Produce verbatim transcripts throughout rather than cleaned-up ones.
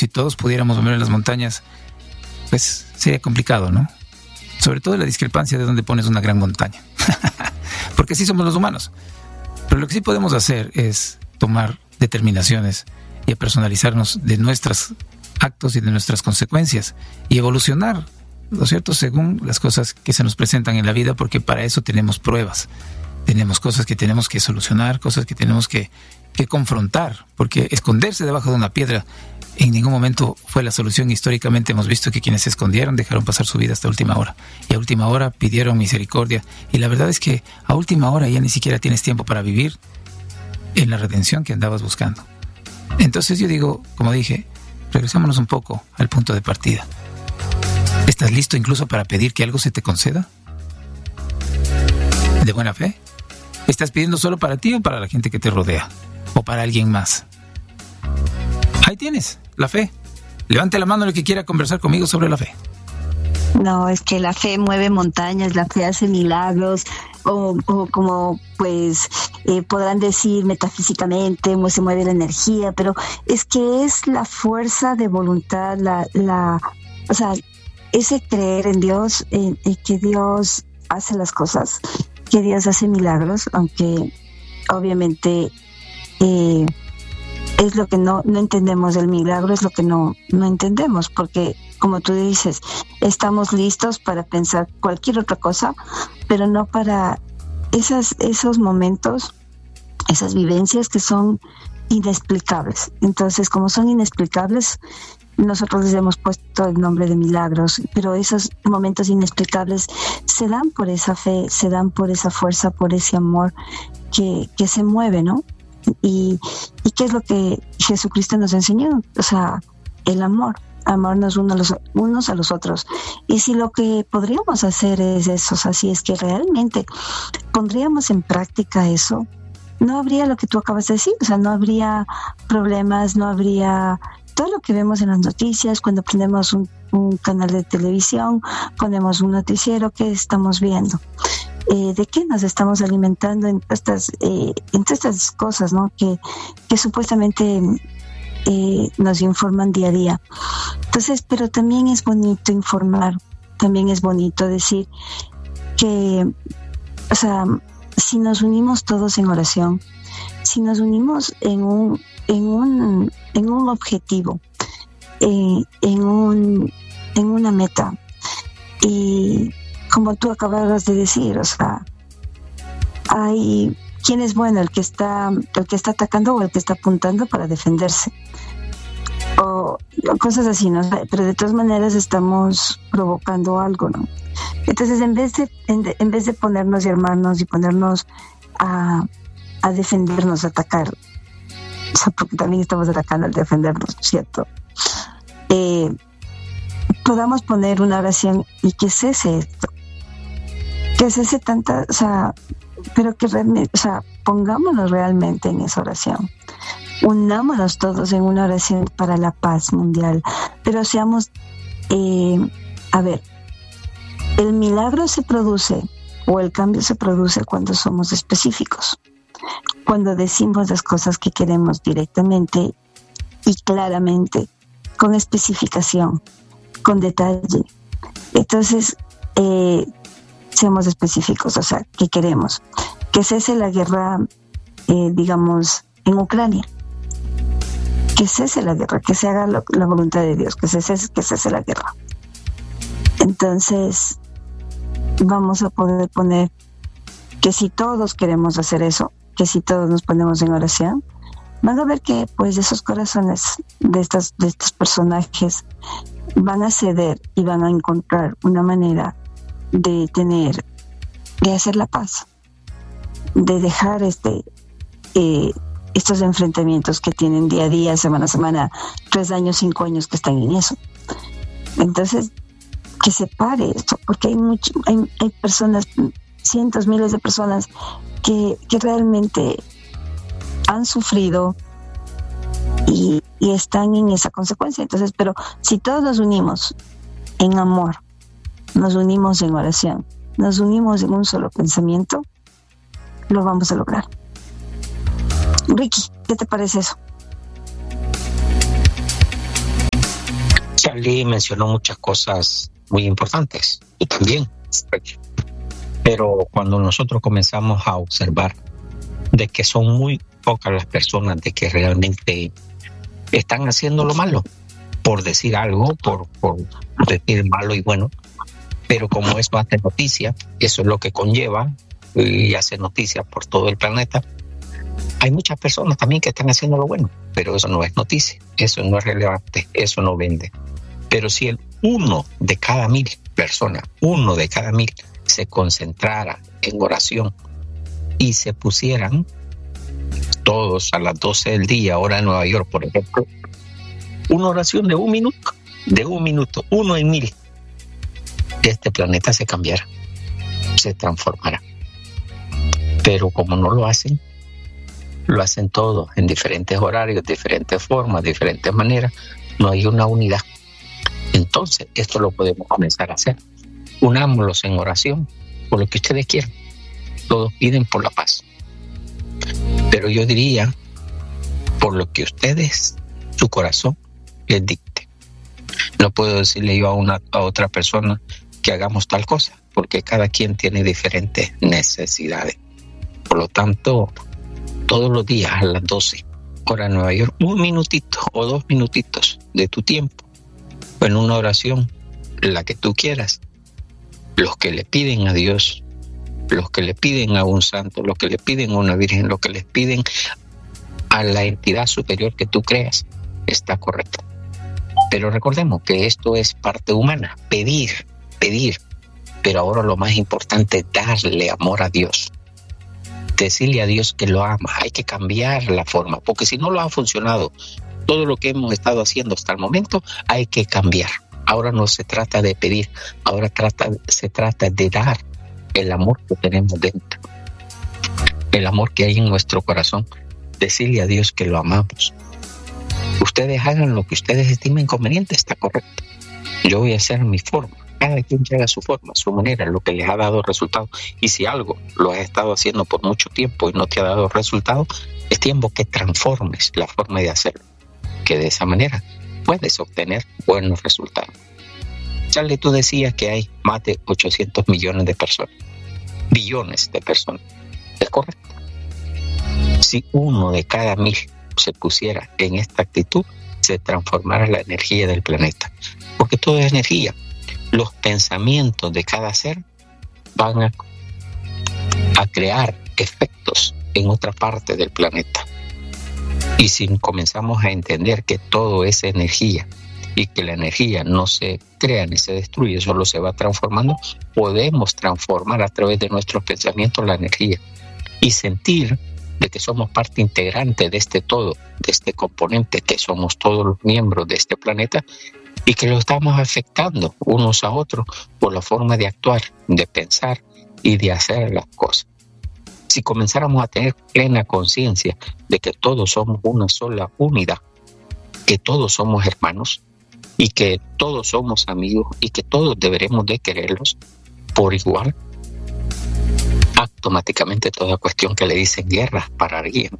si todos pudiéramos mover las montañas, pues sería complicado, ¿no? Sobre todo la discrepancia de dónde pones una gran montaña. Porque así somos los humanos. Pero lo que sí podemos hacer es tomar determinaciones y a personalizarnos de nuestros actos y de nuestras consecuencias y evolucionar, ¿no es cierto?, según las cosas que se nos presentan en la vida, porque para eso tenemos pruebas, tenemos cosas que tenemos que solucionar, cosas que tenemos que, que confrontar, porque esconderse debajo de una piedra en ningún momento fue la solución. Históricamente hemos visto que quienes se escondieron dejaron pasar su vida hasta última hora, y a última hora pidieron misericordia, y la verdad es que a última hora ya ni siquiera tienes tiempo para vivir en la redención que andabas buscando. Entonces yo digo, como dije, regresémonos un poco al punto de partida. ¿Estás listo incluso para pedir que algo se te conceda? ¿De buena fe? ¿Estás pidiendo solo para ti o para la gente que te rodea? ¿O para alguien más? Ahí tienes, la fe. Levante la mano el que quiera conversar conmigo sobre la fe. No, es que la fe mueve montañas, la fe hace milagros, o, o como pues eh, podrán decir metafísicamente, cómo se mueve la energía, pero es que es la fuerza de voluntad, la, la, o sea, ese creer en Dios, en, en que Dios hace las cosas, que Dios hace milagros, aunque obviamente eh, es lo que no, no entendemos del milagro, es lo que no, no entendemos, porque como tú dices, estamos listos para pensar cualquier otra cosa, pero no para esas, esos momentos, esas vivencias que son inexplicables. Entonces, como son inexplicables, nosotros les hemos puesto el nombre de milagros, pero esos momentos inexplicables se dan por esa fe, se dan por esa fuerza, por ese amor que, que se mueve, ¿no? Y, y qué es lo que Jesucristo nos enseñó, o sea, el amor, amarnos unos a los, unos a los otros. Y si lo que podríamos hacer es eso, o sea, si es que realmente pondríamos en práctica eso, no habría lo que tú acabas de decir, o sea, no habría problemas, no habría todo lo que vemos en las noticias, cuando prendemos un, un canal de televisión, ponemos un noticiero, ¿qué estamos viendo? Eh, ¿De qué nos estamos alimentando en estas, eh, entre estas cosas, ¿no? que, que supuestamente eh, nos informan día a día? Entonces, pero también es bonito informar, también es bonito decir que, o sea, si nos unimos todos en oración, si nos unimos en un, en un, en un objetivo, eh, en un, en una meta, y como tú acababas de decir, o sea, hay quién es bueno, el que está, el que está atacando o el que está apuntando para defenderse, o, o cosas así, ¿no? Pero de todas maneras estamos provocando algo, ¿no? Entonces, en vez de, en, de, en vez de ponernos y armarnos y ponernos a, a defendernos, a atacar, o sea, porque también estamos atacando al defendernos, ¿cierto? Eh, podamos poner una oración y que cese esto, que cese tanta, o sea, pero que realmente, o sea, pongámonos realmente en esa oración, unámonos todos en una oración para la paz mundial, pero seamos, eh, a ver, el milagro se produce o el cambio se produce cuando somos específicos, cuando decimos las cosas que queremos directamente y claramente, con especificación, con detalle. Entonces, eh, seamos específicos, o sea, ¿qué queremos? Que cese la guerra, eh, digamos, en Ucrania. Que cese la guerra, que se haga lo, la voluntad de Dios, que cese, que cese la guerra. Entonces, vamos a poder poner que si todos queremos hacer eso, que si todos nos ponemos en oración, van a ver que pues esos corazones de estas de estos personajes van a ceder y van a encontrar una manera de tener, de hacer la paz, de dejar este eh, estos enfrentamientos que tienen día a día, semana a semana, tres años, cinco años que están en eso. Entonces, que se pare esto, porque hay mucho, hay, hay personas, cientos, miles de personas que, que realmente han sufrido y, y están en esa consecuencia. Entonces, pero si todos nos unimos en amor, nos unimos en oración, nos unimos en un solo pensamiento, lo vamos a lograr. Ricky, ¿qué te parece eso? Charlie mencionó muchas cosas muy importantes, y también, pero cuando nosotros comenzamos a observar de que son muy pocas las personas de que realmente están haciendo lo malo, por decir algo, por, por decir malo y bueno, pero como eso hace noticia, eso es lo que conlleva y hace noticia por todo el planeta. Hay muchas personas también que están haciendo lo bueno, pero eso no es noticia, eso no es relevante, eso no vende. Pero si el uno de cada mil personas, uno de cada mil se concentrara en oración y se pusieran todos a las doce del día, hora de Nueva York, por ejemplo, una oración de un minuto, de un minuto, uno en mil, este planeta se cambiará, se transformará. Pero como no lo hacen, lo hacen todos en diferentes horarios, diferentes formas, diferentes maneras, no hay una unidad. Entonces, esto lo podemos comenzar a hacer. Unámoslos en oración por lo que ustedes quieran. Todos piden por la paz. Pero yo diría, por lo que ustedes, su corazón, les dicte. No puedo decirle yo a, una, a otra persona que hagamos tal cosa, porque cada quien tiene diferentes necesidades. Por lo tanto, todos los días a las doce, hora de Nueva York, un minutito o dos minutitos de tu tiempo, en una oración, la que tú quieras, los que le piden a Dios, los que le piden a un santo, los que le piden a una virgen, los que les piden a la entidad superior que tú creas, está correcto. Pero recordemos que esto es parte humana, pedir, pedir, pero ahora lo más importante es darle amor a Dios. Decirle a Dios que lo ama, hay que cambiar la forma, porque si no lo ha funcionado todo lo que hemos estado haciendo hasta el momento, hay que cambiar. Ahora no se trata de pedir, ahora trata, se trata de dar el amor que tenemos dentro, el amor que hay en nuestro corazón, decirle a Dios que lo amamos. Ustedes hagan lo que ustedes estimen conveniente, está correcto. Yo voy a hacer mi forma. Cada quien haga su forma, su manera, lo que les ha dado resultado. Y si algo lo has estado haciendo por mucho tiempo y no te ha dado resultado, es tiempo que transformes la forma de hacerlo, que de esa manera puedes obtener buenos resultados. Charlie, tú decías que hay más de ochocientos millones de personas, billones de personas. ¿Es correcto? Si uno de cada mil se pusiera en esta actitud, se transformara la energía del planeta. Porque todo es energía. Los pensamientos de cada ser van a, a crear efectos en otra parte del planeta. Y si comenzamos a entender que todo es energía y que la energía no se crea ni se destruye, solo se va transformando, podemos transformar a través de nuestros pensamientos la energía y sentir de que somos parte integrante de este todo, de este componente, que somos todos los miembros de este planeta y que lo estamos afectando unos a otros por la forma de actuar, de pensar y de hacer las cosas. Si comenzáramos a tener plena conciencia de que todos somos una sola unidad, que todos somos hermanos y que todos somos amigos y que todos deberemos de quererlos por igual, automáticamente toda cuestión que le dicen guerra pararía.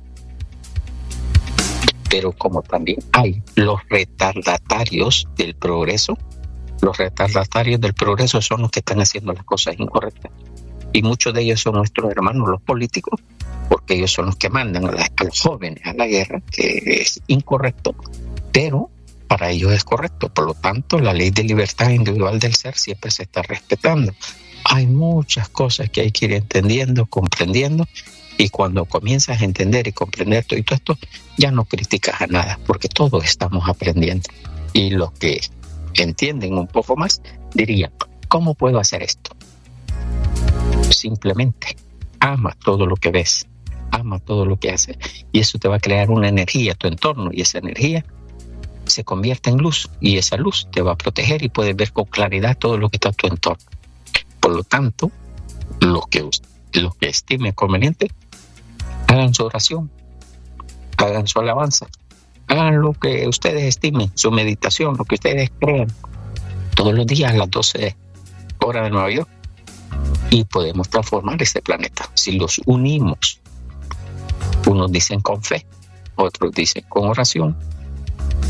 Pero como también hay los retardatarios del progreso, los retardatarios del progreso son los que están haciendo las cosas incorrectas. Y muchos de ellos son nuestros hermanos, los políticos, porque ellos son los que mandan a, la, a los jóvenes a la guerra, que es incorrecto, pero para ellos es correcto. Por lo tanto, la ley de libertad individual del ser siempre se está respetando. Hay muchas cosas que hay que ir entendiendo, comprendiendo, y cuando comienzas a entender y comprender todo esto, ya no criticas a nada, porque todos estamos aprendiendo. Y los que entienden un poco más dirían, ¿cómo puedo hacer esto? Simplemente ama todo lo que ves, ama todo lo que haces, y eso te va a crear una energía a tu entorno, y esa energía se convierte en luz, y esa luz te va a proteger y puedes ver con claridad todo lo que está a tu entorno. Por lo tanto, los que, los que estimen conveniente, hagan su oración, hagan su alabanza, hagan lo que ustedes estimen, su meditación, lo que ustedes crean, todos los días a las doce horas de Nueva York, y podemos transformar este planeta si los unimos. Unos dicen con fe, otros dicen con oración,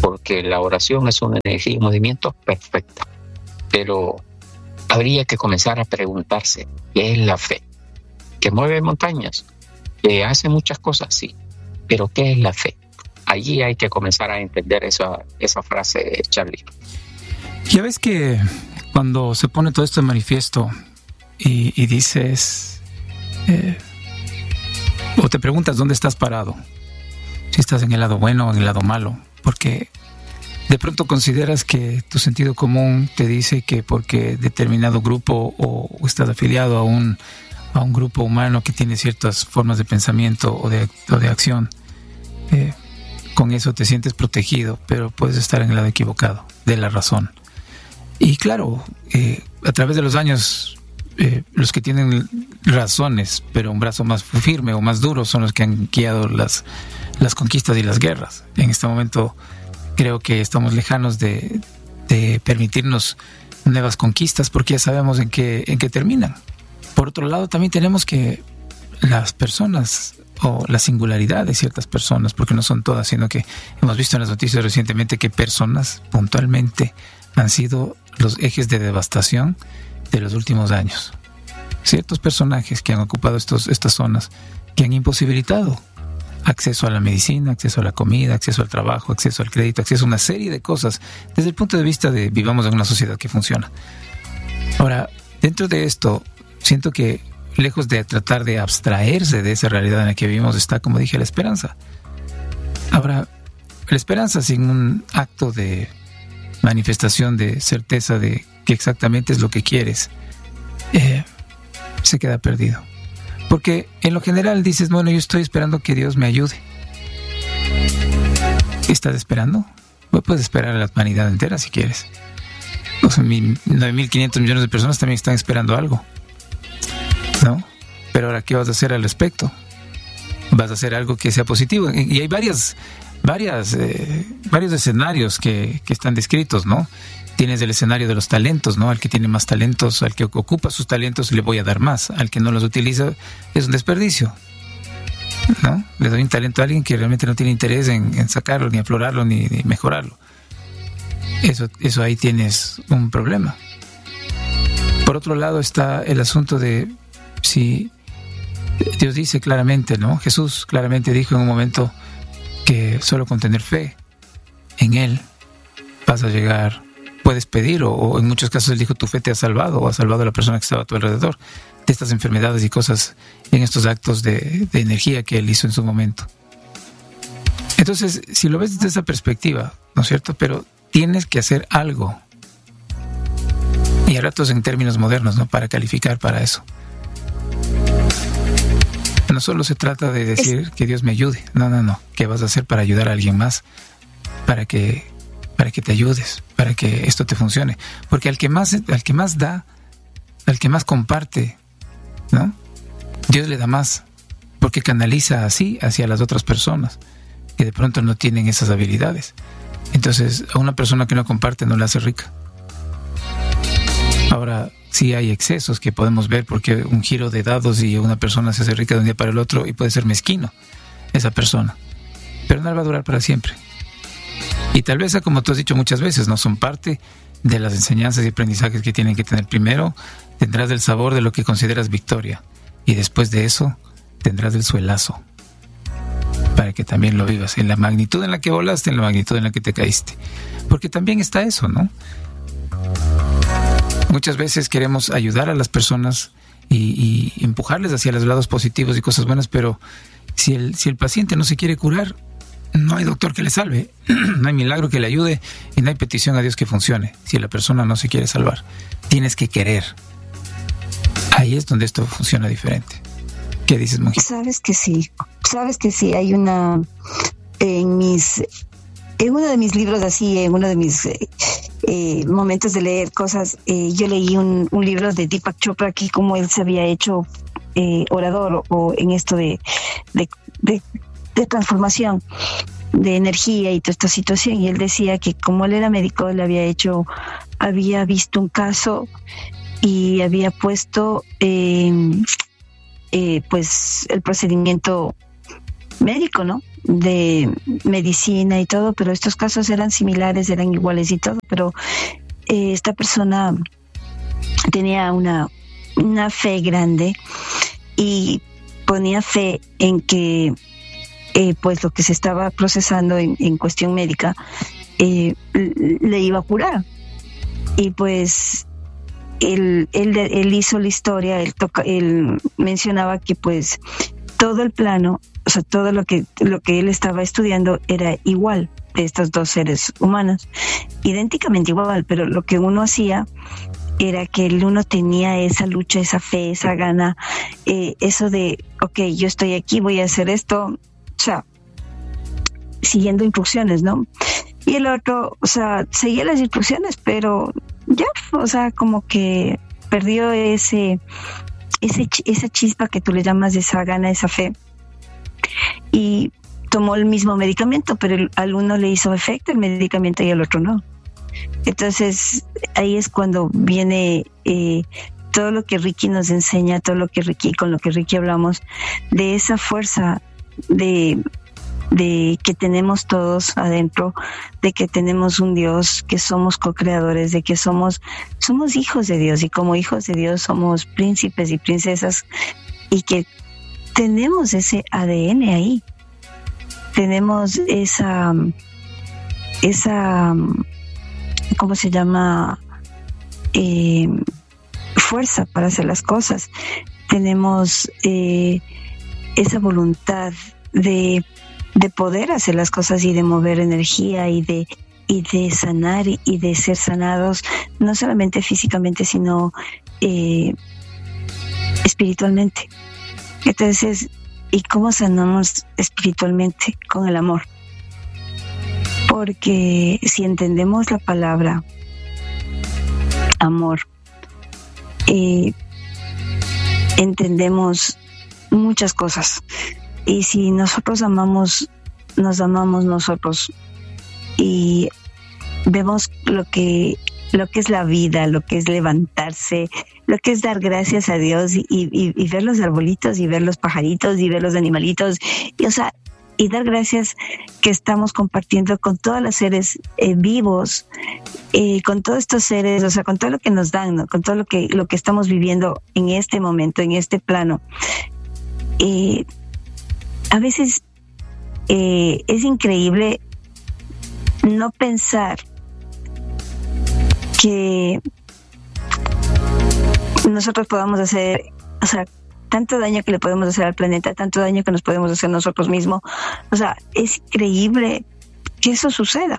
porque la oración es una energía y movimiento perfecta. Pero habría que comenzar a preguntarse, ¿qué es la fe? ¿Que mueve montañas? ¿Que hace muchas cosas? Sí. Pero ¿qué es la fe? Allí hay que comenzar a entender esa, esa frase, Charlie. Ya ves que cuando se pone todo esto de manifiesto y, y dices, eh, o te preguntas dónde estás parado, si estás en el lado bueno o en el lado malo, porque de pronto consideras que tu sentido común te dice que porque determinado grupo o, o estás afiliado a un, a un grupo humano que tiene ciertas formas de pensamiento o de, o de acción, eh, con eso te sientes protegido, pero puedes estar en el lado equivocado de la razón. Y claro, eh, a través de los años, eh, los que tienen razones, pero un brazo más firme o más duro, son los que han guiado las, las conquistas y las guerras. En este momento creo que estamos lejanos de, de permitirnos nuevas conquistas porque ya sabemos en qué, en qué terminan. Por otro lado, también tenemos que las personas o la singularidad de ciertas personas, porque no son todas, sino que hemos visto en las noticias recientemente que personas puntualmente han sido los ejes de devastación de los últimos años. Ciertos personajes que han ocupado estos, estas zonas, que han imposibilitado acceso a la medicina, acceso a la comida, acceso al trabajo, acceso al crédito, acceso a una serie de cosas, desde el punto de vista de vivamos en una sociedad que funciona. Ahora, dentro de esto, siento que lejos de tratar de abstraerse de esa realidad en la que vivimos, está, como dije, la esperanza. Ahora, la esperanza sin un acto de manifestación de certeza de que exactamente es lo que quieres, eh, se queda perdido. Porque en lo general dices, bueno, yo estoy esperando que Dios me ayude. ¿Estás esperando? Pues puedes esperar a la humanidad entera si quieres. O sea, nueve mil quinientos millones de personas también están esperando algo, ¿no? Pero ahora, ¿qué vas a hacer al respecto? Vas a hacer algo que sea positivo. Y hay varias, varias, eh, varios escenarios que, que están descritos, ¿no? Tienes el escenario de los talentos, ¿no? Al que tiene más talentos, al que ocupa sus talentos, le voy a dar más. Al que no los utiliza, es un desperdicio, ¿no? Le doy un talento a alguien que realmente no tiene interés en, en sacarlo, ni aflorarlo, ni, ni mejorarlo. Eso, eso ahí tienes un problema. Por otro lado está el asunto de si Dios dice claramente, ¿no? Jesús claramente dijo en un momento que solo con tener fe en Él vas a llegar, puedes pedir, o, o en muchos casos Él dijo, tu fe te ha salvado, o ha salvado a la persona que estaba a tu alrededor de estas enfermedades y cosas en estos actos de, de energía que Él hizo en su momento. Entonces, si lo ves desde esa perspectiva, ¿no es cierto? Pero tienes que hacer algo. Y a ratos en términos modernos, ¿no? Para calificar para eso. No solo se trata de decir que Dios me ayude. No, no, no. ¿Qué vas a hacer para ayudar a alguien más? Para que, para que te ayudes, para que esto te funcione. Porque al que más, al que más da, al que más comparte, ¿no? Dios le da más. Porque canaliza así hacia las otras personas que de pronto no tienen esas habilidades. Entonces, a una persona que no comparte no la hace rica. Ahora, sí hay excesos que podemos ver porque un giro de dados y una persona se hace rica de un día para el otro y puede ser mezquino esa persona. Pero no va a durar para siempre. Y tal vez, como tú has dicho muchas veces, no son parte de las enseñanzas y aprendizajes que tienen que tener. Primero, tendrás el sabor de lo que consideras victoria. Y después de eso, tendrás el suelazo. Para que también lo vivas en la magnitud en la que volaste, en la magnitud en la que te caíste. Porque también está eso, ¿no? Muchas veces queremos ayudar a las personas y, y empujarles hacia los lados positivos y cosas buenas, pero si el, si el paciente no se quiere curar, no hay doctor que le salve, no hay milagro que le ayude y no hay petición a Dios que funcione. Si la persona no se quiere salvar, tienes que querer. Ahí es donde esto funciona diferente. ¿Qué dices, monje? Sabes que sí, sabes que sí, hay una, en mis, en uno de mis libros así, en uno de mis eh, eh, momentos de leer cosas, eh, yo leí un, un libro de Deepak Chopra aquí, como él se había hecho eh, orador o, o en esto de, de, de, de transformación de energía y toda esta situación, y él decía que como él era médico, él había hecho, había visto un caso y había puesto eh, eh, pues el procedimiento médico, ¿no? de medicina y todo, pero estos casos eran similares, eran iguales y todo, pero eh, esta persona tenía una, una fe grande y ponía fe en que eh, pues lo que se estaba procesando en, en cuestión médica eh, le iba a curar. Y pues él, él, él hizo la historia, él, toca, él mencionaba que pues todo el plano, o sea, todo lo que, lo que él estaba estudiando era igual de estos dos seres humanos, idénticamente igual, pero lo que uno hacía era que el uno tenía esa lucha, esa fe, esa gana, eh, eso de, ok, yo estoy aquí, voy a hacer esto, o sea, siguiendo instrucciones, ¿no? Y el otro, o sea, seguía las instrucciones, pero ya, o sea, como que perdió ese, ese esa chispa que tú le llamas, de esa gana, esa fe, y tomó el mismo medicamento, pero el, al uno le hizo efecto el medicamento y al otro no. Entonces ahí es cuando viene eh, todo lo que Ricky nos enseña, todo lo que Ricky, con lo que Ricky hablamos, de esa fuerza de, de que tenemos todos adentro, de que tenemos un Dios, que somos co-creadores, de que somos, somos hijos de Dios, y como hijos de Dios somos príncipes y princesas, y que tenemos ese A D N ahí, tenemos esa, esa, ¿cómo se llama? Eh, fuerza para hacer las cosas. Tenemos eh, esa voluntad de, de poder hacer las cosas y de mover energía y de, y de sanar y, y de ser sanados, no solamente físicamente, sino eh, espiritualmente. Entonces, ¿y cómo sanamos espiritualmente? Con el amor. Porque si entendemos la palabra amor, eh, entendemos muchas cosas. Y si nosotros amamos, nos amamos nosotros y vemos lo que, lo que es la vida, lo que es levantarse, lo que es dar gracias a Dios y, y, y ver los arbolitos y ver los pajaritos y ver los animalitos, y, o sea, y dar gracias que estamos compartiendo con todos los seres eh, vivos, eh, con todos estos seres, o sea, con todo lo que nos dan, ¿no? Con todo lo que, lo que estamos viviendo en este momento, en este plano. Eh, a veces eh, es increíble no pensar que nosotros podamos hacer, o sea, tanto daño que le podemos hacer al planeta, tanto daño que nos podemos hacer nosotros mismos. O sea, es increíble que eso suceda.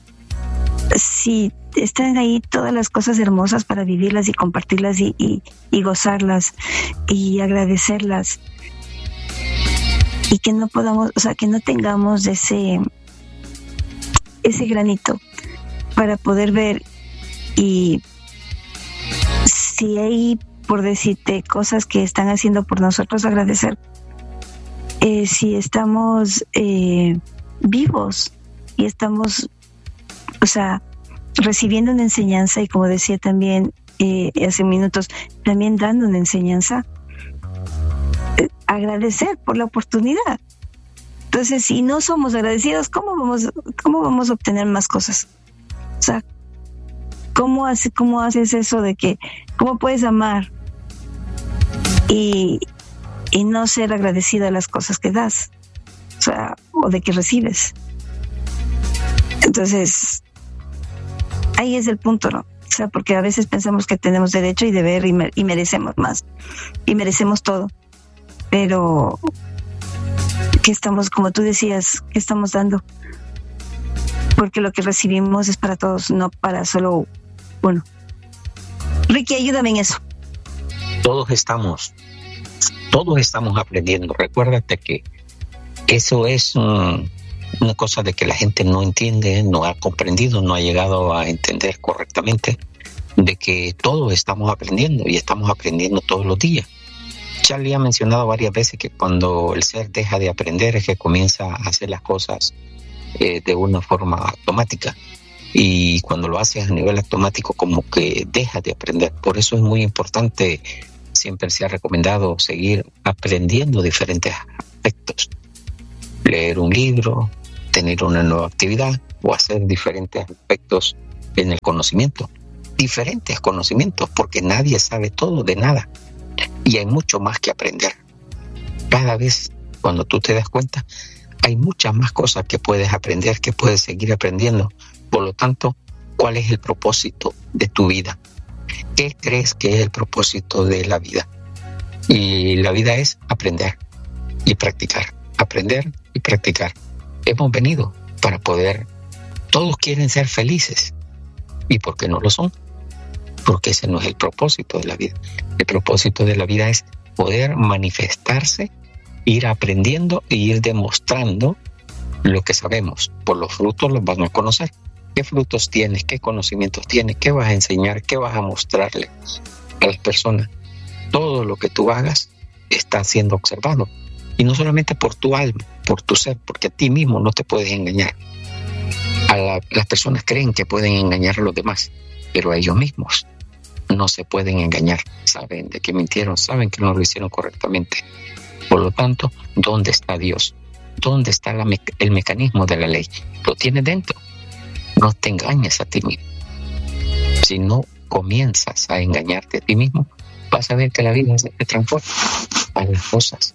Si están ahí todas las cosas hermosas para vivirlas y compartirlas y, y, y gozarlas y agradecerlas, y que no podamos, o sea, que no tengamos ese, ese granito para poder ver, y si hay, por decirte, cosas que están haciendo por nosotros, agradecer. Eh, si estamos eh, vivos y estamos, o sea, recibiendo una enseñanza, y como decía también eh, hace minutos, también dando una enseñanza, eh, agradecer por la oportunidad. Entonces, si no somos agradecidos, ¿cómo vamos, cómo vamos a obtener más cosas? O sea, ¿cómo, hace, cómo haces eso de que, cómo puedes amar y, y no ser agradecido de las cosas que das, o sea, o de que recibes? Entonces, ahí es el punto, ¿no? O sea, porque a veces pensamos que tenemos derecho y deber y, me, y merecemos más, y merecemos todo, pero ¿qué estamos, como tú decías, qué estamos dando? Porque lo que recibimos es para todos, no para solo uno. Ricky, ayúdame en eso. Todos estamos, todos estamos aprendiendo. Recuérdate que eso es um, una cosa de que la gente no entiende, no ha comprendido, no ha llegado a entender correctamente, de que todos estamos aprendiendo y estamos aprendiendo todos los días. Charlie ha mencionado varias veces que cuando el ser deja de aprender es que comienza a hacer las cosas eh, de una forma automática. Y cuando lo haces a nivel automático, como que dejas de aprender. Por eso es muy importante, siempre se ha recomendado seguir aprendiendo diferentes aspectos. leer un libro, tener una nueva actividad o hacer diferentes aspectos en el conocimiento. Diferentes conocimientos, porque nadie sabe todo de nada. Y hay mucho más que aprender. Cada vez, cuando tú te das cuenta, hay muchas más cosas que puedes aprender, que puedes seguir aprendiendo. Por lo tanto, ¿cuál es el propósito de tu vida? ¿Qué crees que es el propósito de la vida? Y la vida es aprender y practicar. Aprender y practicar. Hemos venido para poder... Todos quieren ser felices. ¿Y por qué no lo son? Porque ese no es el propósito de la vida. El propósito de la vida es poder manifestarse, ir aprendiendo e ir demostrando lo que sabemos. Por los frutos los van a conocer. ¿Qué frutos tienes? ¿Qué conocimientos tienes? ¿Qué vas a enseñar? ¿Qué vas a mostrarle a las personas? Todo lo que tú hagas está siendo observado. Y no solamente por tu alma, por tu ser, porque a ti mismo no te puedes engañar. A la, las personas creen que pueden engañar a los demás, pero a ellos mismos no se pueden engañar. Saben de que mintieron, saben que no lo hicieron correctamente. Por lo tanto, ¿dónde está Dios? ¿Dónde está la me- el mecanismo de la ley? Lo tienes dentro. No te engañes a ti mismo. Si no comienzas a engañarte a ti mismo, vas a ver que la vida se te transforma. Haz las cosas.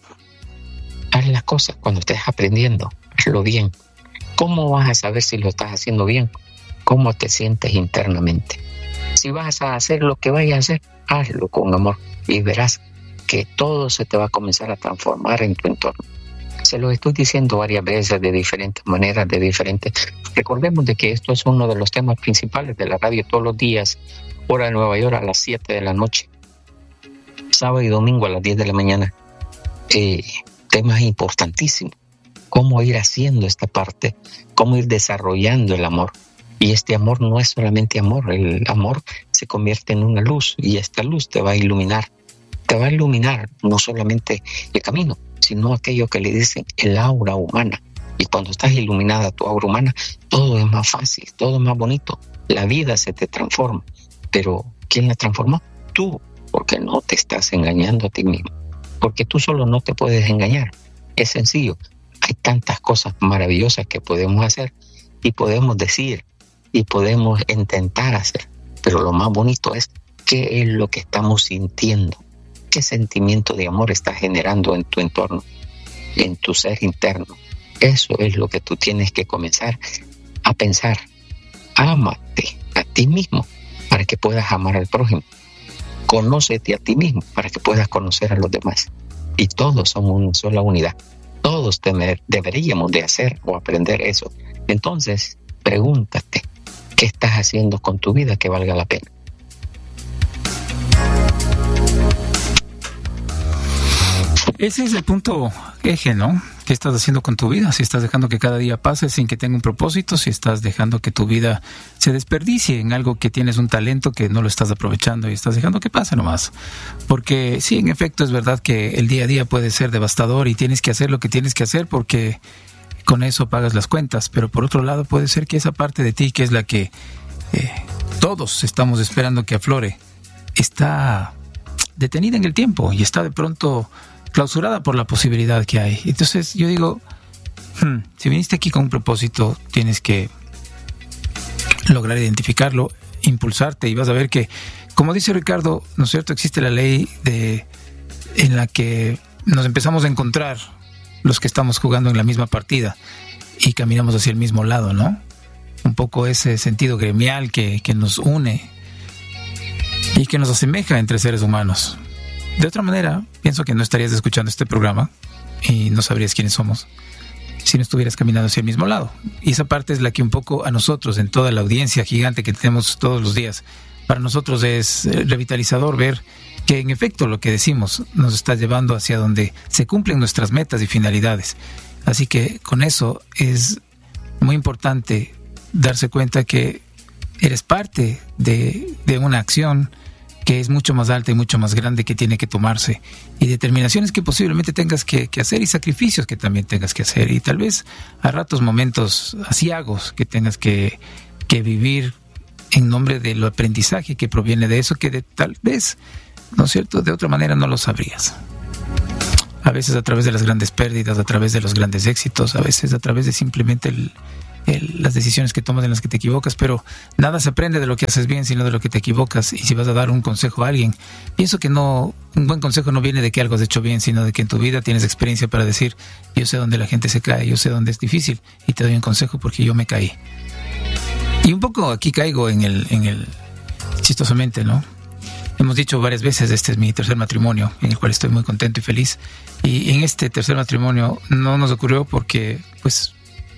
Haz las cosas cuando estés aprendiendo. Hazlo bien. ¿Cómo vas a saber si lo estás haciendo bien? ¿Cómo te sientes internamente? Si vas a hacer lo que vayas a hacer, hazlo con amor y verás que todo se te va a comenzar a transformar en tu entorno. Se lo estoy diciendo varias veces de diferentes maneras, de diferentes... Recordemos de que esto es uno de los temas principales de la radio todos los días, hora de Nueva York a las siete de la noche, sábado y domingo a las diez de la mañana. Eh, temas importantísimos. Cómo ir haciendo esta parte, cómo ir desarrollando el amor. Y este amor no es solamente amor, el amor se convierte en una luz y esta luz te va a iluminar. Te va a iluminar no solamente el camino, sino aquello que le dicen el aura humana. Y cuando estás iluminada tu aura humana, todo es más fácil, todo es más bonito. La vida se te transforma. Pero ¿quién la transformó? Tú, porque no te estás engañando a ti mismo. Porque tú solo no te puedes engañar. Es sencillo. Hay tantas cosas maravillosas que podemos hacer y podemos decir y podemos intentar hacer. Pero lo más bonito es qué es lo que estamos sintiendo. ¿Qué sentimiento de amor estás generando en tu entorno, en tu ser interno? Eso es lo que tú tienes que comenzar a pensar. Ámate a ti mismo para que puedas amar al prójimo. Conócete a ti mismo para que puedas conocer a los demás. Y todos somos una sola unidad. Todos temer, deberíamos de hacer o aprender eso. Entonces, pregúntate, ¿qué estás haciendo con tu vida que valga la pena? Ese es el punto eje, ¿no? ¿Qué estás haciendo con tu vida? Si estás dejando que cada día pase sin que tenga un propósito, si estás dejando que tu vida se desperdicie en algo que tienes un talento que no lo estás aprovechando y estás dejando que pase nomás. Porque sí, en efecto, es verdad que el día a día puede ser devastador y tienes que hacer lo que tienes que hacer porque con eso pagas las cuentas. Pero por otro lado puede ser que esa parte de ti, que es la que eh, todos estamos esperando que aflore, está detenida en el tiempo y está de pronto clausurada por la posibilidad que hay. Entonces yo digo, hmm, si viniste aquí con un propósito, tienes que lograr identificarlo, impulsarte y vas a ver que, como dice Ricardo, ¿no es cierto? Existe la ley de en la que nos empezamos a encontrar los que estamos jugando en la misma partida y caminamos hacia el mismo lado, ¿no? Un poco ese sentido gremial que, que nos une y que nos asemeja entre seres humanos. De otra manera, pienso que no estarías escuchando este programa y no sabrías quiénes somos si no estuvieras caminando hacia el mismo lado. Y esa parte es la que un poco a nosotros, en toda la audiencia gigante que tenemos todos los días, para nosotros es revitalizador ver que en efecto lo que decimos nos está llevando hacia donde se cumplen nuestras metas y finalidades. Así que con eso es muy importante darse cuenta que eres parte de, de una acción que es mucho más alta y mucho más grande que tiene que tomarse, y determinaciones que posiblemente tengas que, que hacer y sacrificios que también tengas que hacer, y tal vez a ratos momentos aciagos que tengas que, que vivir en nombre del aprendizaje que proviene de eso, que de, tal vez, ¿no es cierto?, de otra manera no lo sabrías. a veces a través de las grandes pérdidas, a través de los grandes éxitos, a veces a través de simplemente el, el, las decisiones que tomas en las que te equivocas, pero nada se aprende de lo que haces bien, sino de lo que te equivocas. Y si vas a dar un consejo a alguien, pienso que no, un buen consejo no viene de que algo has hecho bien, sino de que en tu vida tienes experiencia para decir, yo sé dónde la gente se cae, yo sé dónde es difícil, y te doy un consejo porque yo me caí. Y un poco aquí caigo en el, en el chistosamente, ¿no? Hemos dicho varias veces, este es mi tercer matrimonio, en el cual estoy muy contento y feliz. Y en este tercer matrimonio no nos ocurrió porque, pues,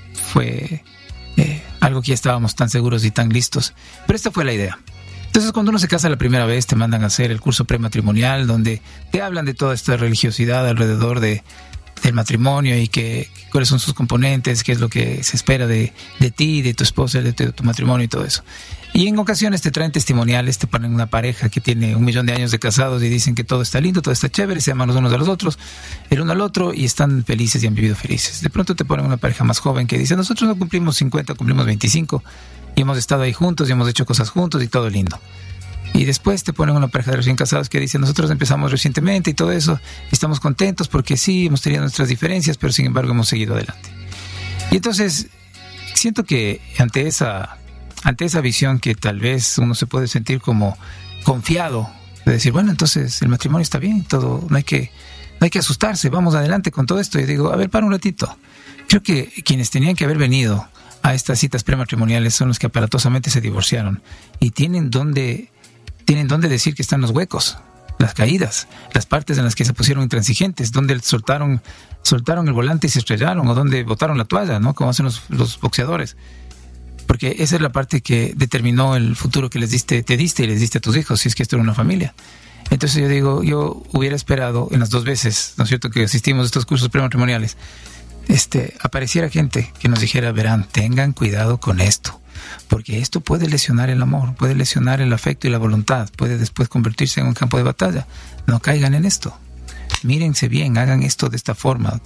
fue eh, algo que ya estábamos tan seguros y tan listos. Pero esta fue la idea. Entonces, cuando uno se casa la primera vez, te mandan a hacer el curso prematrimonial, donde te hablan de toda esta religiosidad alrededor de, del matrimonio y que cuáles son sus componentes, qué es lo que se espera de, de ti, de tu esposa, de tu, de tu matrimonio y todo eso. Y en ocasiones te traen testimoniales, te ponen una pareja que tiene un millón de años de casados y dicen que todo está lindo, todo está chévere, se aman los unos a los otros, el uno al otro, y están felices y han vivido felices. De pronto te ponen una pareja más joven que dice, nosotros no cumplimos cincuenta, cumplimos veinticinco, y hemos estado ahí juntos y hemos hecho cosas juntos y todo lindo. Y después te ponen una pareja de recién casados que dice, nosotros empezamos recientemente y todo eso, y estamos contentos porque sí, hemos tenido nuestras diferencias, pero sin embargo hemos seguido adelante. Y entonces, siento que ante esa... ante esa visión que tal vez uno se puede sentir como confiado, de decir, bueno, entonces el matrimonio está bien, todo, no hay que, no hay que asustarse, vamos adelante con todo esto. Y digo, a ver, para un ratito. Creo que quienes tenían que haber venido a estas citas prematrimoniales son los que aparatosamente se divorciaron y tienen donde, tienen donde decir que están los huecos, las caídas, las partes en las que se pusieron intransigentes, donde soltaron, soltaron el volante y se estrellaron, o donde botaron la toalla, ¿no? Como hacen los, los boxeadores. Porque esa es la parte que determinó el futuro que les diste, te diste y les diste a tus hijos, si es que esto era una familia. Entonces yo digo, yo hubiera esperado en las dos veces, ¿no es cierto?, que asistimos a estos cursos prematrimoniales, este, apareciera gente que nos dijera, verán, tengan cuidado con esto, porque esto puede lesionar el amor, puede lesionar el afecto y la voluntad, puede después convertirse en un campo de batalla. No caigan en esto. Mírense bien, hagan esto de esta forma.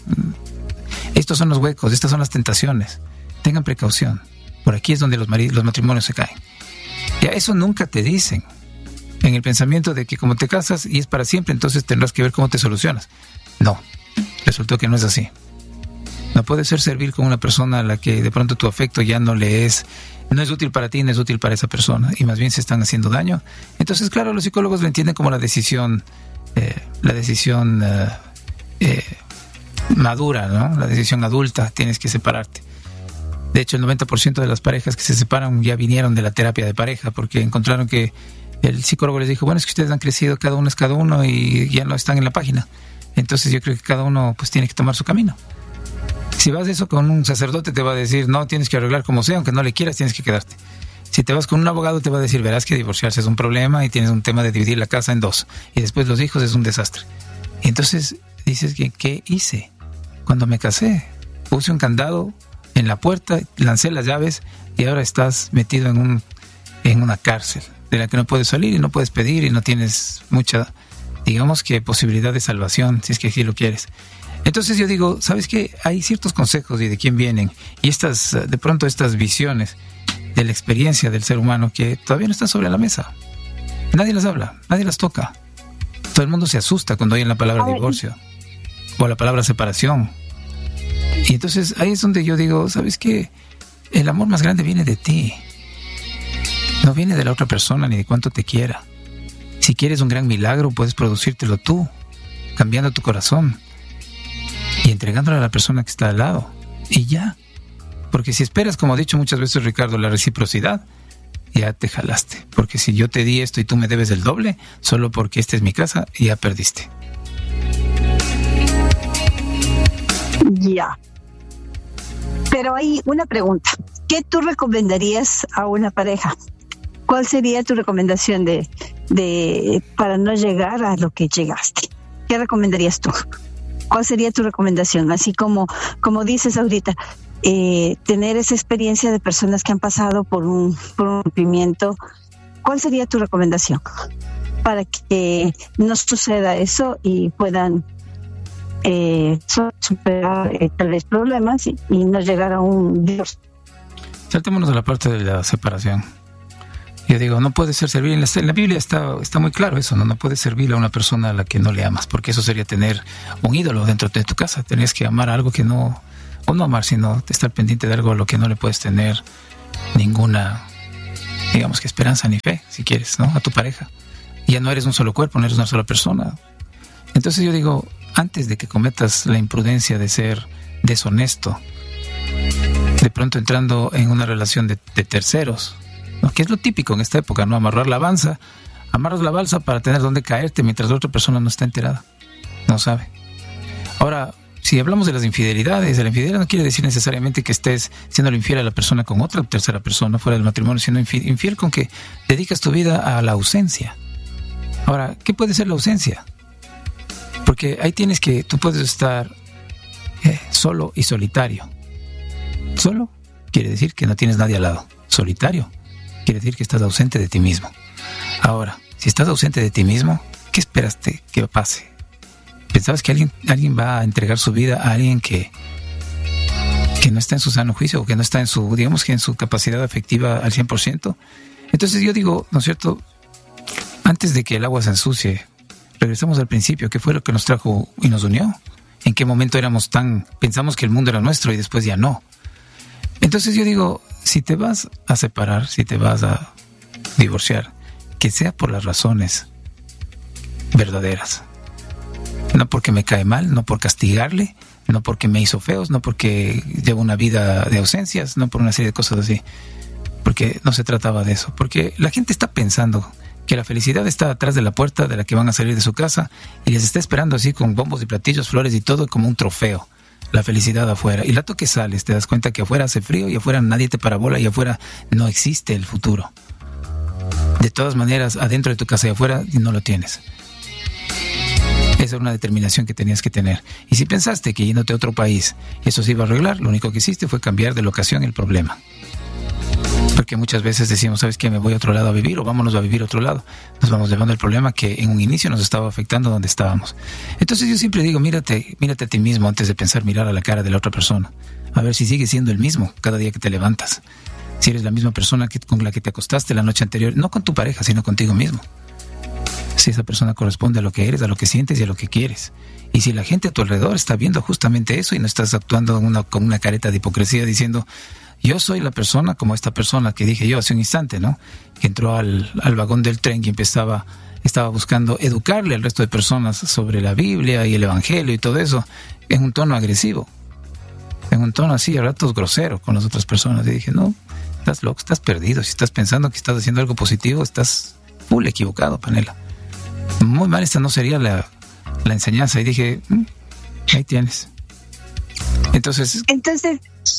Estos son los huecos, estas son las tentaciones. Tengan precaución. Por aquí es donde los, mari- los matrimonios se caen. Y a eso nunca te dicen. En el pensamiento de que como te casas y es para siempre, entonces tendrás que ver cómo te solucionas. No, resultó que no es así. No puedes ser servil con una persona a la que de pronto tu afecto ya no le es, no es útil para ti, no es útil para esa persona, y más bien se están haciendo daño. Entonces, claro, los psicólogos lo entienden como la decisión, eh, la decisión eh, eh, madura, ¿no? La decisión adulta, tienes que separarte. De hecho, el noventa por ciento de las parejas que se separan ya vinieron de la terapia de pareja, porque encontraron que el psicólogo les dijo, bueno, es que ustedes han crecido, cada uno es cada uno y ya no están en la página. Entonces yo creo que cada uno pues tiene que tomar su camino. Si vas eso con un sacerdote te va a decir, no, tienes que arreglar como sea, aunque no le quieras, tienes que quedarte. Si te vas con un abogado te va a decir, verás que divorciarse es un problema y tienes un tema de dividir la casa en dos. Y después los hijos es un desastre. Y entonces dices, que ¿qué hice? Cuando me casé, puse un candado en la puerta, lancé las llaves y ahora estás metido en un en una cárcel de la que no puedes salir y no puedes pedir y no tienes mucha, digamos que posibilidad de salvación, si es que así lo quieres. Entonces yo digo, ¿sabes qué? Hay ciertos consejos y de quién vienen y estas, de pronto estas visiones de la experiencia del ser humano que todavía no están sobre la mesa. Nadie las habla, nadie las toca. Todo el mundo se asusta cuando oyen la palabra divorcio o la palabra separación. Y entonces ahí es donde yo digo, ¿sabes qué? El amor más grande viene de ti. No viene de la otra persona ni de cuánto te quiera. Si quieres un gran milagro, puedes producírtelo tú, cambiando tu corazón y entregándolo a la persona que está al lado. Y ya. Porque si esperas, como ha dicho muchas veces Ricardo, la reciprocidad, ya te jalaste. Porque si yo te di esto y tú me debes el doble, solo porque esta es mi casa, ya perdiste. Ya. Pero hay una pregunta. ¿Qué tú recomendarías a una pareja? ¿Cuál sería tu recomendación de, de para no llegar a lo que llegaste? ¿Qué recomendarías tú? ¿Cuál sería tu recomendación? Así como, como dices ahorita, eh, tener esa experiencia de personas que han pasado por un, por un rompimiento. ¿Cuál sería tu recomendación para que no suceda eso y puedan eh, superar eh, tal vez problemas y, y no llegar a un divorcio? Saltémonos a la parte de la separación. Yo digo, no puede ser servir. En la, en la Biblia está, está muy claro eso, ¿no? No puedes servir a una persona a la que no le amas, porque eso sería tener un ídolo dentro de tu casa. Tendrías que amar algo que no, o no amar, sino estar pendiente de algo a lo que no le puedes tener ninguna, digamos que esperanza ni fe, si quieres, ¿no? A tu pareja. Ya no eres un solo cuerpo, no eres una sola persona. Entonces yo digo, antes de que cometas la imprudencia de ser deshonesto, de pronto entrando en una relación de, de terceros, ¿no? Que es lo típico en esta época, ¿no? Amarrar la balsa, amarras la balsa para tener donde caerte mientras la otra persona no está enterada, no sabe. Ahora, si hablamos de las infidelidades, la infidelidad no quiere decir necesariamente que estés siendo infiel a la persona con otra tercera persona fuera del matrimonio, sino infiel, infiel con que dedicas tu vida a la ausencia. Ahora, ¿qué puede ser la ausencia? Porque ahí tienes que, tú puedes estar eh, solo y solitario. Solo quiere decir que no tienes nadie al lado. Solitario quiere decir que estás ausente de ti mismo. Ahora, si estás ausente de ti mismo, ¿qué esperaste que pase? ¿Pensabas que alguien, alguien va a entregar su vida a alguien que, que no está en su sano juicio o que no está en su, digamos que en su capacidad afectiva al cien por ciento? Entonces yo digo, ¿no es cierto? Antes de que el agua se ensucie, regresamos al principio. ¿Qué fue lo que nos trajo y nos unió? ¿En qué momento éramos tan, pensamos que el mundo era nuestro y después ya no? Entonces yo digo, si te vas a separar, si te vas a divorciar, que sea por las razones verdaderas. No porque me cae mal, no por castigarle, no porque me hizo feos, no porque llevo una vida de ausencias, no por una serie de cosas así. Porque no se trataba de eso. Porque la gente está pensando que la felicidad está atrás de la puerta de la que van a salir de su casa y les está esperando así con bombos y platillos, flores y todo como un trofeo. La felicidad afuera. Y la rato que sales te das cuenta que afuera hace frío y afuera nadie te parabola y afuera no existe el futuro. De todas maneras, adentro de tu casa y afuera no lo tienes. Esa era una determinación que tenías que tener. Y si pensaste que yéndote a otro país eso se iba a arreglar, lo único que hiciste fue cambiar de locación el problema. Porque muchas veces decimos, ¿sabes qué? Me voy a otro lado a vivir o vámonos a vivir a otro lado. Nos vamos llevando el problema que en un inicio nos estaba afectando donde estábamos. Entonces yo siempre digo, mírate, mírate a ti mismo antes de pensar mirar a la cara de la otra persona. A ver si sigues siendo el mismo cada día que te levantas. Si eres la misma persona que, con la que te acostaste la noche anterior, no con tu pareja, sino contigo mismo. Si esa persona corresponde a lo que eres, a lo que sientes y a lo que quieres. Y si la gente a tu alrededor está viendo justamente eso y no estás actuando una, con una careta de hipocresía diciendo, yo soy la persona como esta persona que dije yo hace un instante, ¿no? Que entró al, al vagón del tren y empezaba, estaba buscando educarle al resto de personas sobre la Biblia y el Evangelio y todo eso en un tono agresivo, en un tono así, a ratos grosero con las otras personas. Y dije, no, estás loco, estás perdido. Si estás pensando que estás haciendo algo positivo, estás full equivocado, Panela. Muy mal, esta no sería la, la enseñanza. Y dije, mm, ahí tienes. Entonces... Entonces...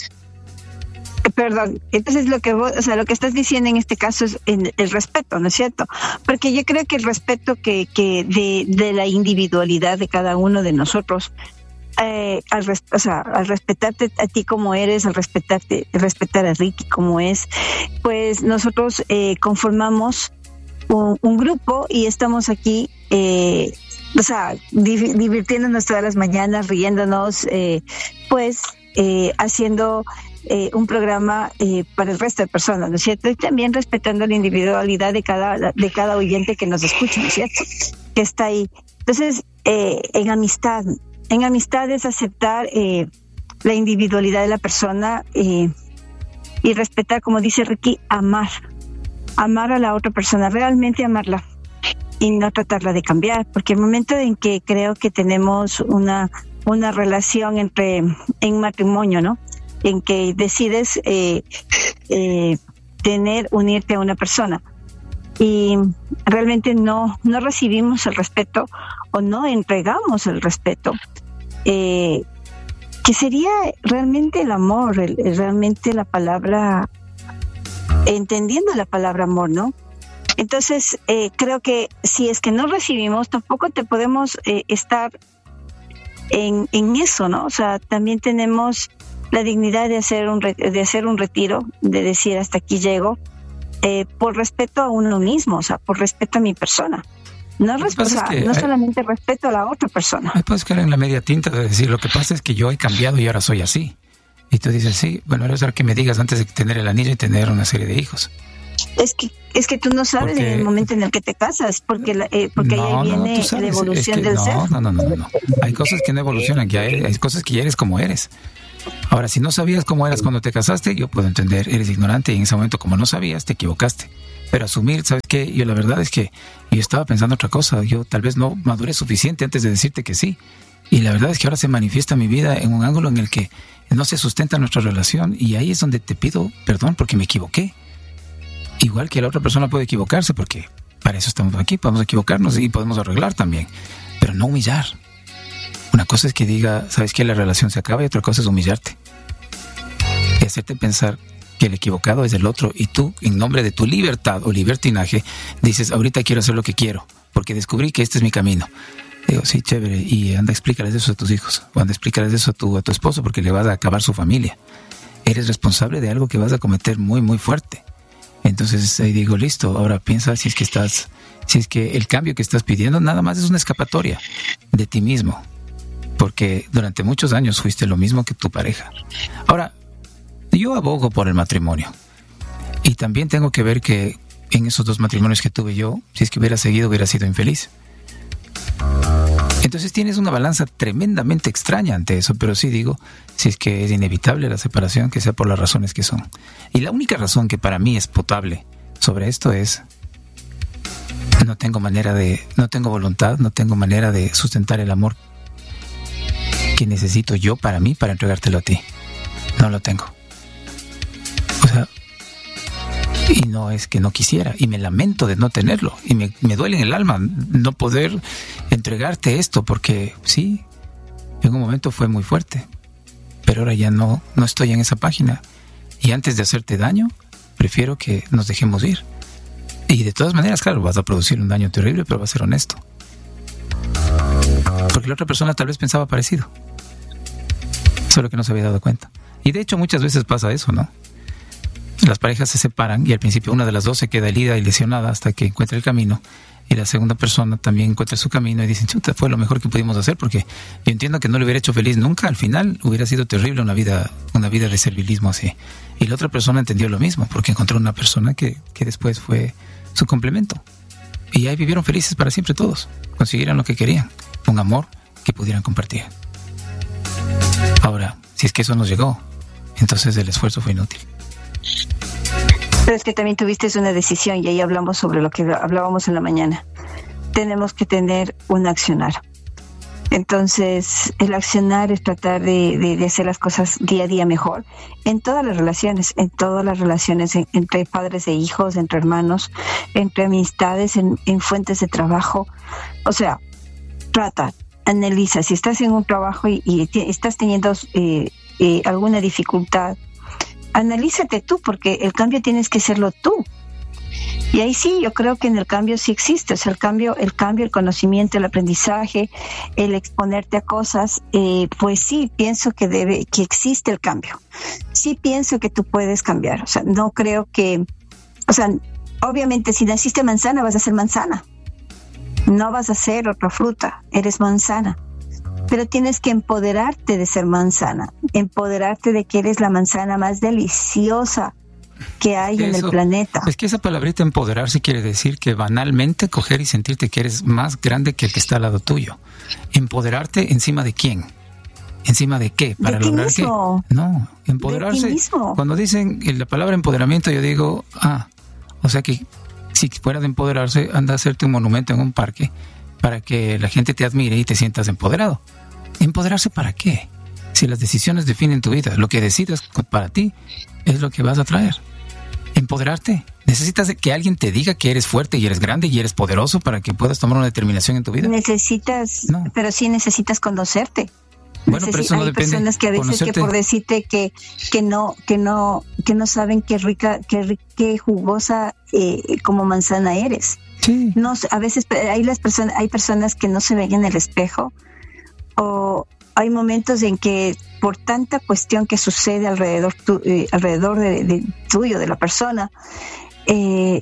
Perdón, entonces lo que vos, o sea, lo que estás diciendo en este caso es el, el respeto, ¿no es cierto? Porque yo creo que el respeto que, que de, de la individualidad de cada uno de nosotros, eh, al, res, o sea, al respetarte a ti como eres, al respetarte, respetar a Ricky como es, pues nosotros eh, conformamos un, un grupo y estamos aquí, eh, o sea, div- divirtiéndonos todas las mañanas, riéndonos, eh, pues eh, haciendo Eh, un programa eh, para el resto de personas, ¿no es cierto? Y también respetando la individualidad de cada de cada oyente que nos escucha, ¿no es cierto? Que está ahí. Entonces, eh, en amistad, en amistad es aceptar eh, la individualidad de la persona eh, y respetar, como dice Ricky, amar, amar a la otra persona, realmente amarla y no tratarla de cambiar, porque el momento en que creo que tenemos una una relación entre en matrimonio, ¿no? En que decides eh, eh, tener, unirte a una persona y realmente no, no recibimos el respeto o no entregamos el respeto, eh, que sería realmente el amor, el, realmente la palabra, entendiendo la palabra amor, ¿no? Entonces, eh, creo que si es que no recibimos, tampoco te podemos eh, estar en, en eso, ¿no? O sea, también tenemos la dignidad de hacer un re, de hacer un retiro, de decir hasta aquí llego, eh, por respeto a uno mismo, o sea, por respeto a mi persona. No, resp- o sea, no hay, solamente respeto a la otra persona. Ahí puedes caer en la media tinta de decir, lo que pasa es que yo he cambiado y ahora soy así. Y tú dices, sí, bueno, ahora es hora que me digas antes de tener el anillo y tener una serie de hijos. Es que es que tú no sabes porque, en el momento en el que te casas, porque la, eh, porque no, ahí viene no, sabes, la evolución es que del no, ser. No, no, no, no, no. Hay cosas que no evolucionan, que hay, hay cosas que ya eres como eres. Ahora, si no sabías cómo eras cuando te casaste, yo puedo entender, eres ignorante y en ese momento, como no sabías, te equivocaste. Pero asumir, ¿sabes qué? Yo la verdad es que yo estaba pensando otra cosa. Yo tal vez no maduré suficiente antes de decirte que sí. Y la verdad es que ahora se manifiesta mi vida en un ángulo en el que no se sustenta nuestra relación, y ahí es donde te pido perdón porque me equivoqué. Igual que la otra persona puede equivocarse, porque para eso estamos aquí, podemos equivocarnos y podemos arreglar también, pero no humillar. Una cosa es que diga, ¿sabes qué? La relación se acaba, y otra cosa es humillarte y hacerte pensar que el equivocado es el otro, y tú, en nombre de tu libertad o libertinaje, dices, ahorita quiero hacer lo que quiero porque descubrí que este es mi camino. Digo, sí, chévere, y anda, explícales eso a tus hijos, o anda, explícales eso a tu, a tu esposo, porque le vas a acabar su familia. Eres responsable de algo que vas a cometer muy, muy fuerte. Entonces ahí digo, listo, ahora piensa si es que estás, si es que el cambio que estás pidiendo nada más es una escapatoria de ti mismo, porque durante muchos años fuiste lo mismo que tu pareja. Ahora, yo abogo por el matrimonio, y también tengo que ver que en esos dos matrimonios que tuve yo, si es que hubiera seguido, hubiera sido infeliz. Entonces tienes una balanza tremendamente extraña ante eso, pero sí digo, si es que es inevitable la separación, que sea por las razones que son. Y la única razón que para mí es potable sobre esto es, no tengo manera de, no tengo voluntad, no tengo manera de sustentar el amor que necesito yo para mí, para entregártelo a ti. No lo tengo. O sea, y no es que no quisiera, y me lamento de no tenerlo, y me, me duele en el alma no poder entregarte esto, porque sí, en un momento fue muy fuerte, pero ahora ya no, no estoy en esa página, y antes de hacerte daño, prefiero que nos dejemos ir. Y de todas maneras, claro, vas a producir un daño terrible, pero va a ser honesto, porque la otra persona tal vez pensaba parecido, solo que no se había dado cuenta. Y de hecho muchas veces pasa eso, ¿no? Las parejas se separan y al principio una de las dos se queda herida y lesionada hasta que encuentra el camino, y la segunda persona también encuentra su camino y dicen, chuta, fue lo mejor que pudimos hacer, porque yo entiendo que no le hubiera hecho feliz nunca, al final hubiera sido terrible una vida, una vida de servilismo así. Y la otra persona entendió lo mismo, porque encontró una persona que, que después fue su complemento. Y ahí vivieron felices para siempre todos, consiguieron lo que querían, un amor que pudieran compartir. Ahora, si es que eso nos llegó, entonces el esfuerzo fue inútil. Pero es que también tuviste una decisión, y ahí hablamos sobre lo que hablábamos en la mañana. Tenemos que tener un accionar. Entonces, el accionar es tratar de, de, de hacer las cosas día a día mejor en todas las relaciones, en todas las relaciones, en, entre padres e hijos, entre hermanos, entre amistades, en, en fuentes de trabajo. O sea, trata, analiza. Si estás en un trabajo y, y te, estás teniendo eh, eh, alguna dificultad, analízate tú, porque el cambio tienes que hacerlo tú. Y ahí sí, yo creo que en el cambio sí existe, o sea, el cambio, el cambio, el conocimiento, el aprendizaje, el exponerte a cosas, eh, pues sí, pienso que debe, que existe el cambio. Sí pienso que tú puedes cambiar, o sea, no creo que, o sea, obviamente si naciste manzana vas a ser manzana, no vas a ser otra fruta, eres manzana. Pero tienes que empoderarte de ser manzana, empoderarte de que eres la manzana más deliciosa que hay Eso, en el planeta. Es que esa palabrita empoderarse quiere decir que banalmente coger y sentirte que eres más grande que el que está al lado tuyo. ¿Empoderarte encima de quién? ¿Encima de qué? ¿Para ¿De lograr qué? No, empoderarse. ¿De ti mismo? Cuando dicen la palabra empoderamiento, yo digo, ah, o sea que si fuera de empoderarse, anda a hacerte un monumento en un parque para que la gente te admire y te sientas empoderado. ¿Empoderarse para qué? Si las decisiones definen tu vida, lo que decidas para ti es lo que vas a traer. ¿Empoderarte? ¿Necesitas que alguien te diga que eres fuerte y eres grande y eres poderoso para que puedas tomar una determinación en tu vida? Necesitas, no. Pero sí necesitas conocerte. Bueno, pero eso no hay depende. Hay personas que a veces conocerte. que por decirte que que no que no que no saben qué rica, qué, qué jugosa eh, como manzana eres. Sí. No, a veces hay las personas, hay personas que no se ven en el espejo, o hay momentos en que por tanta cuestión que sucede alrededor tu, eh, alrededor de, de tuyo, de la persona, eh,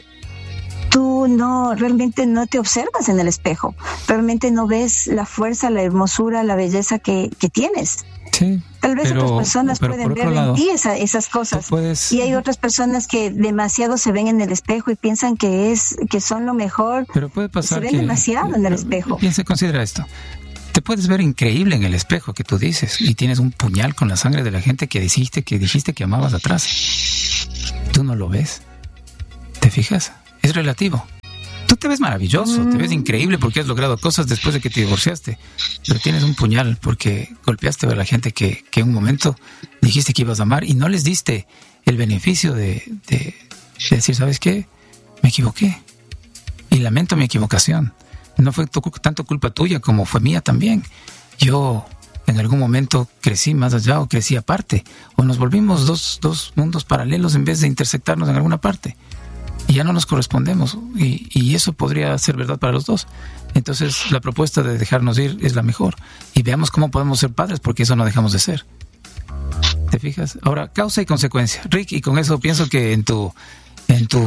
tú no realmente no te observas en el espejo, realmente no ves la fuerza, la hermosura, la belleza que, que tienes. Sí, Tal vez pero, otras personas pero pueden ver lado, en ti esa, esas cosas. Puedes, y hay otras personas que demasiado se ven en el espejo y piensan que es que son lo mejor. Pero puede pasar se ven que, demasiado en el espejo. Piensa, considera esto. Te puedes ver increíble en el espejo que tú dices y tienes un puñal con la sangre de la gente que dijiste que dijiste que amabas atrás. Tú no lo ves. ¿Te fijas? Es relativo. Tú te ves maravilloso, te ves increíble porque has logrado cosas después de que te divorciaste, pero tienes un puñal porque golpeaste a la gente que, que en un momento dijiste que ibas a amar y no les diste el beneficio de, de, de decir, ¿sabes qué? Me equivoqué y lamento mi equivocación. No fue tanto culpa tuya como fue mía también. Yo en algún momento crecí más allá o crecí aparte, o nos volvimos dos, dos mundos paralelos en vez de intersectarnos en alguna parte. Y ya no nos correspondemos, y, y eso podría ser verdad para los dos. Entonces la propuesta de dejarnos ir es la mejor, y veamos cómo podemos ser padres, porque eso no dejamos de ser. ¿Te fijas? Ahora, causa y consecuencia, Rick, y con eso pienso que en tu en tu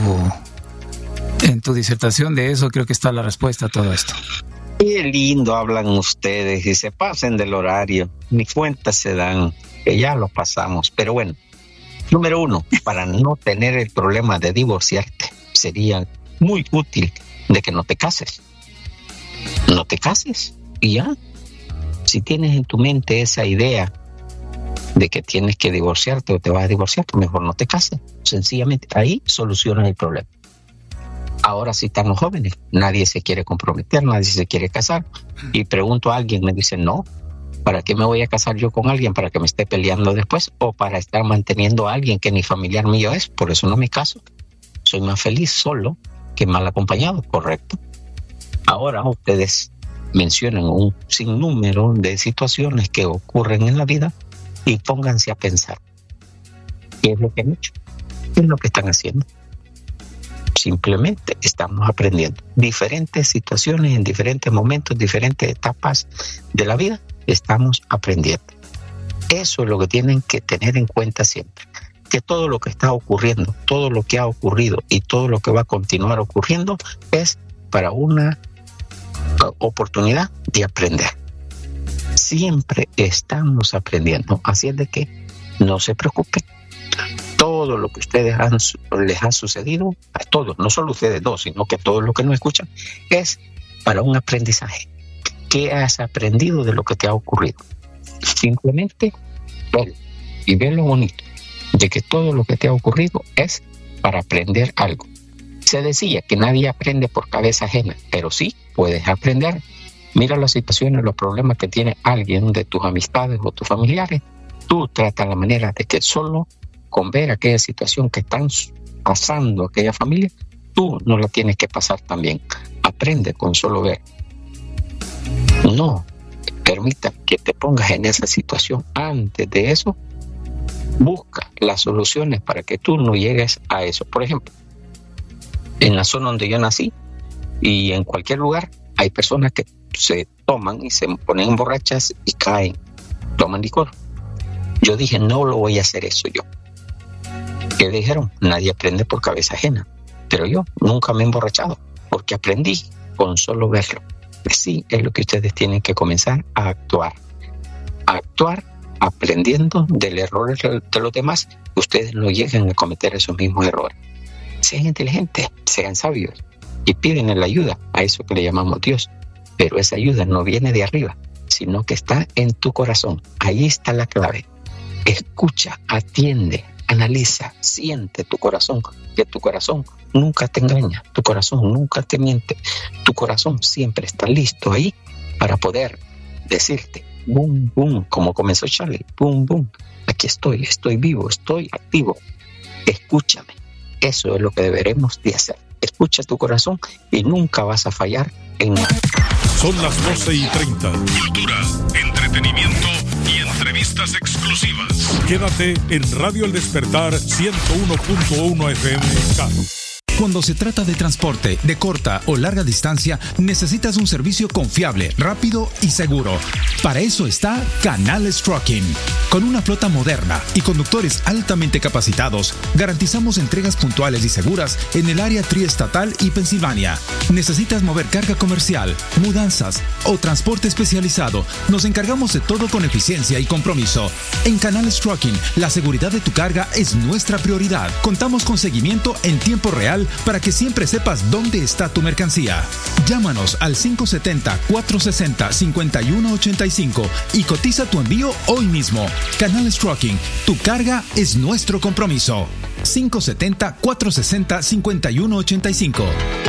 en tu disertación de eso creo que está la respuesta a todo esto. Qué lindo hablan ustedes y se pasen del horario, ni cuenta se dan, que ya lo pasamos. Pero bueno, número uno, para no tener el problema de divorciarte, sería muy útil de que no te cases. No te cases y ya. Si tienes en tu mente esa idea de que tienes que divorciarte o te vas a divorciar, pues mejor no te cases. Sencillamente ahí solucionas el problema. Ahora sí estamos jóvenes, nadie se quiere comprometer, nadie se quiere casar. Y pregunto a alguien, me dice, no, ¿para qué me voy a casar yo con alguien? ¿Para que me esté peleando después? ¿O para estar manteniendo a alguien que ni familiar mío es? Por eso no me caso. Soy más feliz solo que mal acompañado, correcto. Ahora ustedes mencionan un sinnúmero de situaciones que ocurren en la vida y pónganse a pensar. ¿Qué es lo que han hecho? ¿Qué es lo que están haciendo? Simplemente estamos aprendiendo. Diferentes situaciones en diferentes momentos, diferentes etapas de la vida, estamos aprendiendo. Eso es lo que tienen que tener en cuenta siempre. Que todo lo que está ocurriendo, todo lo que ha ocurrido y todo lo que va a continuar ocurriendo es para una oportunidad de aprender. Siempre estamos aprendiendo. Así es de que no se preocupen. Todo lo que ustedes han, les ha sucedido, a todos, no solo ustedes dos, sino que todos los que nos escuchan, es para un aprendizaje. ¿Qué has aprendido de lo que te ha ocurrido? Simplemente verlo y ver lo bonito de que todo lo que te ha ocurrido es para aprender algo. Se decía que nadie aprende por cabeza ajena, pero sí puedes aprender. Mira las situaciones, los problemas que tiene alguien de tus amistades o tus familiares. Tú trata la manera de que solo con ver aquella situación que están pasando aquella familia, tú no la tienes que pasar también. Aprende con solo ver. No permita que te pongas en esa situación. Antes de eso, busca las soluciones para que tú no llegues a eso. Por ejemplo, en la zona donde yo nací y en cualquier lugar hay personas que se toman y se ponen borrachas y caen, toman licor. Yo dije, no lo voy a hacer eso yo. ¿Qué dijeron? Nadie aprende por cabeza ajena. Pero yo nunca me he emborrachado porque aprendí con solo verlo. Así es lo que ustedes tienen que comenzar a actuar. A actuar aprendiendo del error de los demás. Ustedes no lleguen a cometer esos mismos errores. Sean inteligentes, sean sabios y piden la ayuda a eso que le llamamos Dios. Pero esa ayuda no viene de arriba, sino que está en tu corazón. Ahí está la clave. Escucha, atiende, analiza, siente tu corazón, que tu corazón nunca te engaña, tu corazón nunca te miente, tu corazón siempre está listo ahí para poder decirte, boom, boom, como comenzó Charlie, boom, boom, aquí estoy, estoy vivo, estoy activo, escúchame. Eso es lo que deberemos de hacer. Escucha tu corazón y nunca vas a fallar en nada. Son las doce y treinta. Cultura, entretenimiento y entrevistas exclusivas. Quédate en Radio El Despertar ciento uno punto uno F M. Cuando se trata de transporte de corta o larga distancia, necesitas un servicio confiable, rápido y seguro. Para eso está Canales Trucking. Con una flota moderna y conductores altamente capacitados, garantizamos entregas puntuales y seguras en el área triestatal y Pensilvania. ¿Necesitas mover carga comercial, mudanzas o transporte especializado? Nos encargamos de todo con eficiencia y compromiso. En Canales Trucking, la seguridad de tu carga es nuestra prioridad. Contamos con seguimiento en tiempo real para que siempre sepas dónde está tu mercancía. Llámanos al cinco siete cero, cuatro seis cero, cinco uno ocho cinco y cotiza tu envío hoy mismo. Canales Trucking, tu carga es nuestro compromiso. cinco siete cero, cuatro seis cero, cinco uno ocho cinco.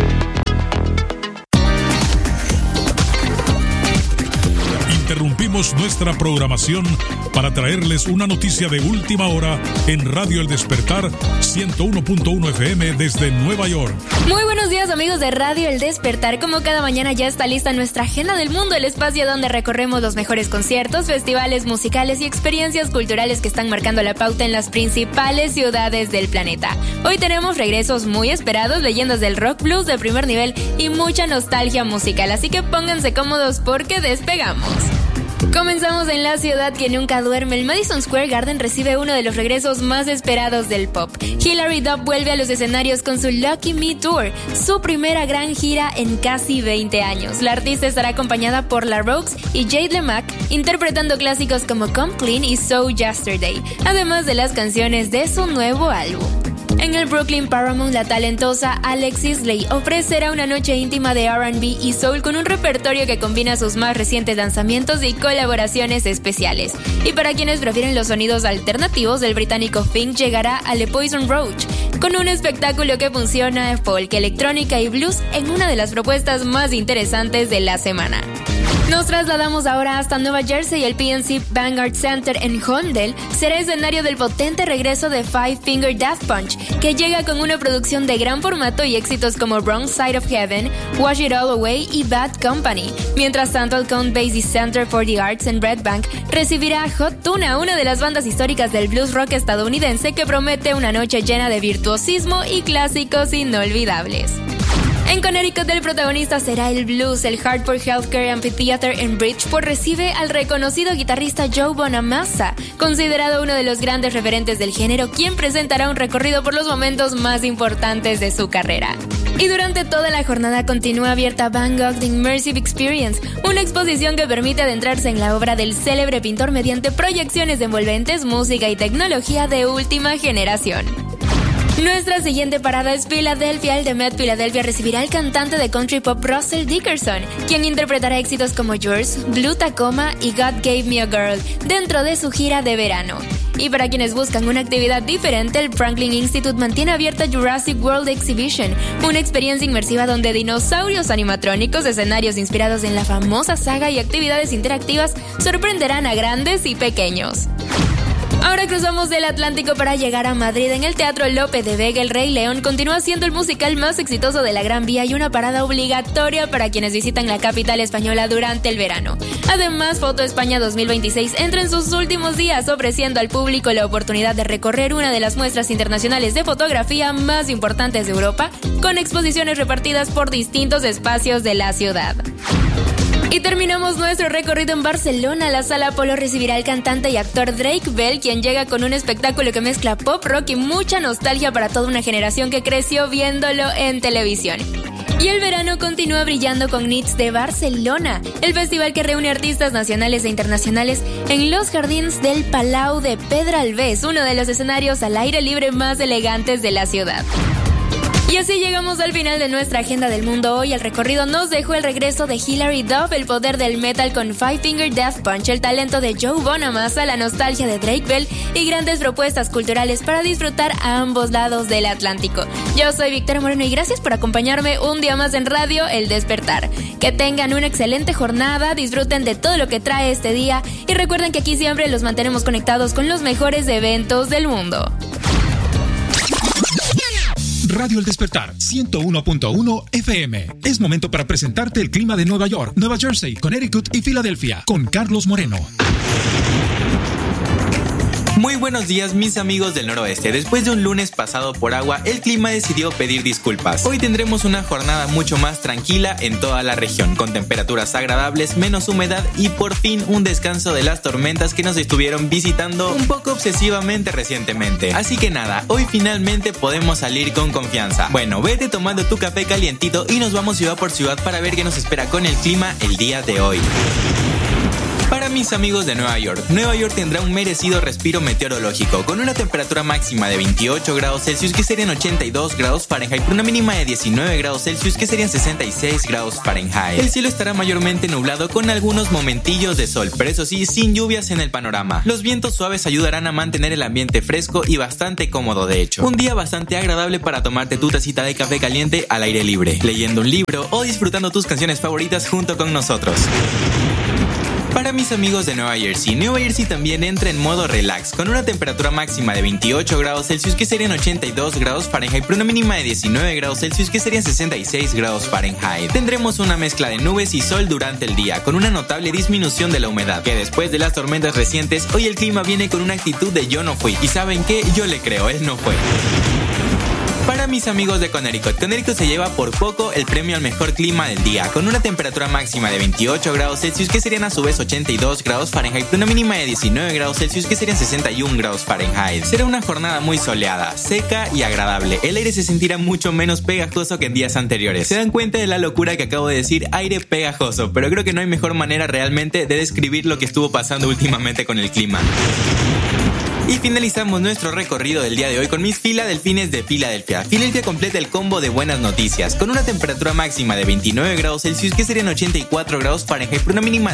Interrumpimos nuestra programación para traerles una noticia de última hora en Radio El Despertar ciento uno punto uno F M desde Nueva York. Muy buenos días, amigos de Radio El Despertar. Como cada mañana ya está lista nuestra Agenda del Mundo, el espacio donde recorremos los mejores conciertos, festivales musicales y experiencias culturales que están marcando la pauta en las principales ciudades del planeta. Hoy tenemos regresos muy esperados, leyendas del rock, blues de primer nivel y mucha nostalgia musical, así que pónganse cómodos porque despegamos. Comenzamos en la ciudad que nunca duerme. El Madison Square Garden recibe uno de los regresos más esperados del pop. Hilary Duff vuelve a los escenarios con su Lucky Me Tour, su primera gran gira en casi veinte años. La artista estará acompañada por La Rox y Jade LeMac, interpretando clásicos como Come Clean y So Yesterday, además de las canciones de su nuevo álbum. En el Brooklyn Paramount, la talentosa Alexis Lay ofrecerá una noche íntima de R and B y soul con un repertorio que combina sus más recientes lanzamientos y colaboraciones especiales. Y para quienes prefieren los sonidos alternativos, el británico Fink llegará a Le Poison Roach con un espectáculo que funciona folk, electrónica y blues en una de las propuestas más interesantes de la semana. Nos trasladamos ahora hasta Nueva Jersey. El P N C Vanguard Center en Holmdel será escenario del potente regreso de Five Finger Death Punch, que llega con una producción de gran formato y éxitos como Wrong Side of Heaven, Wash It All Away y Bad Company. Mientras tanto, el Count Basie Center for the Arts en Red Bank recibirá a Hot Tuna, una de las bandas históricas del blues rock estadounidense que promete una noche llena de virtuosismo y clásicos inolvidables. En Connecticut, el protagonista será el blues. El Hartford Healthcare Amphitheater en Bridgeport recibe al reconocido guitarrista Joe Bonamassa, considerado uno de los grandes referentes del género, quien presentará un recorrido por los momentos más importantes de su carrera. Y durante toda la jornada continúa abierta Van Gogh The Immersive Experience, una exposición que permite adentrarse en la obra del célebre pintor mediante proyecciones envolventes, música y tecnología de última generación. Nuestra siguiente parada es Filadelfia. El The Met Philadelphia recibirá al cantante de country pop Russell Dickerson, quien interpretará éxitos como Yours, Blue Tacoma y God Gave Me a Girl dentro de su gira de verano. Y para quienes buscan una actividad diferente, el Franklin Institute mantiene abierta Jurassic World Exhibition, una experiencia inmersiva donde dinosaurios animatrónicos, escenarios inspirados en la famosa saga y actividades interactivas sorprenderán a grandes y pequeños. Ahora cruzamos el Atlántico para llegar a Madrid. En el Teatro Lope de Vega, El Rey León continúa siendo el musical más exitoso de la Gran Vía y una parada obligatoria para quienes visitan la capital española durante el verano. Además, Foto España dos mil veintiséis entra en sus últimos días, ofreciendo al público la oportunidad de recorrer una de las muestras internacionales de fotografía más importantes de Europa, con exposiciones repartidas por distintos espacios de la ciudad. Y terminamos nuestro recorrido en Barcelona. La Sala Apolo recibirá al cantante y actor Drake Bell, quien llega con un espectáculo que mezcla pop, rock y mucha nostalgia para toda una generación que creció viéndolo en televisión. Y el verano continúa brillando con Nits de Barcelona, el festival que reúne artistas nacionales e internacionales en los jardines del Palau de Pedralbes, uno de los escenarios al aire libre más elegantes de la ciudad. Y así llegamos al final de nuestra Agenda del Mundo. Hoy el recorrido nos dejó el regreso de Hilary Duff, el poder del metal con Five Finger Death Punch, el talento de Joe Bonamassa, la nostalgia de Drake Bell y grandes propuestas culturales para disfrutar a ambos lados del Atlántico. Yo soy Victoria Moreno y gracias por acompañarme un día más en Radio El Despertar. Que tengan una excelente jornada, disfruten de todo lo que trae este día y recuerden que aquí siempre los mantenemos conectados con los mejores eventos del mundo. Radio El Despertar, ciento uno punto uno F M. Es momento para presentarte el clima de Nueva York, Nueva Jersey, Connecticut y Filadelfia con Carlos Moreno. Muy buenos días, mis amigos del noroeste. Después de un lunes pasado por agua, el clima decidió pedir disculpas. Hoy tendremos una jornada mucho más tranquila en toda la región, con temperaturas agradables, menos humedad y por fin un descanso de las tormentas que nos estuvieron visitando un poco obsesivamente recientemente. Así que nada, hoy finalmente podemos salir con confianza. Bueno, vete tomando tu café calientito y nos vamos ciudad por ciudad para ver qué nos espera con el clima el día de hoy. Para mis amigos de Nueva York, Nueva York tendrá un merecido respiro meteorológico, con una temperatura máxima de veintiocho grados Celsius que serían ochenta y dos grados Fahrenheit, por una mínima de diecinueve grados Celsius que serían sesenta y seis grados Fahrenheit. El cielo estará mayormente nublado con algunos momentillos de sol, pero eso sí, sin lluvias en el panorama. Los vientos suaves ayudarán a mantener el ambiente fresco y bastante cómodo de hecho. Un día bastante agradable para tomarte tu tacita de café caliente al aire libre, leyendo un libro o disfrutando tus canciones favoritas junto con nosotros. Para mis amigos de Nueva Jersey, Nueva Jersey también entra en modo relax, con una temperatura máxima de veintiocho grados Celsius que serían ochenta y dos grados Fahrenheit, por una mínima de diecinueve grados Celsius que serían sesenta y seis grados Fahrenheit. Tendremos una mezcla de nubes y sol durante el día, con una notable disminución de la humedad, que después de las tormentas recientes, hoy el clima viene con una actitud de yo no fui. Y ¿saben qué? Yo le creo, él no fue. Para mis amigos de Connecticut, Connecticut se lleva por poco el premio al mejor clima del día, con una temperatura máxima de veintiocho grados Celsius que serían a su vez ochenta y dos grados Fahrenheit, una mínima de diecinueve grados Celsius que serían sesenta y un grados Fahrenheit. Será una jornada muy soleada, seca y agradable. El aire se sentirá mucho menos pegajoso que en días anteriores. ¿Se dan cuenta de la locura que acabo de decir? Aire pegajoso, pero creo que no hay mejor manera realmente de describir lo que estuvo pasando últimamente con el clima. Y finalizamos nuestro recorrido del día de hoy con mis Filadelfines de Filadelfia. Filadelfia completa el combo de buenas noticias, con una temperatura máxima de veintinueve grados Celsius que serían ochenta y cuatro grados Fahrenheit, por una mínima